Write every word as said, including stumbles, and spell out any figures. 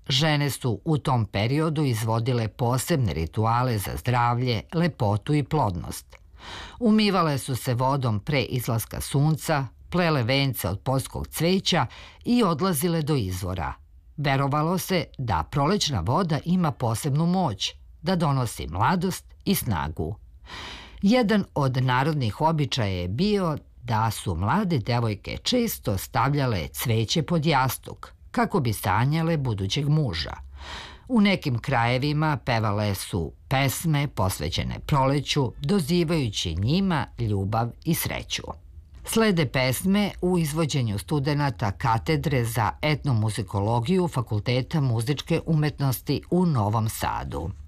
Žene su u tom periodu izvodile posebne rituale za zdravlje, lepotu i plodnost. Umivale su se vodom pre izlaska sunca, plele vence od poljskog cveća i odlazile do izvora. Verovalo se da prolećna voda ima posebnu moć, da donosi mladost i snagu. Jedan od narodnih običaja je bio da su mlade devojke često stavljale cveće pod jastuk, kako bi sanjale budućeg muža. U nekim krajevima pevale su pesme posvećene proleću, dozivajući njima ljubav i sreću. Slede pesme u izvođenju studenata katedre za etnomuzikologiju Fakulteta muzičke umetnosti u Novom Sadu.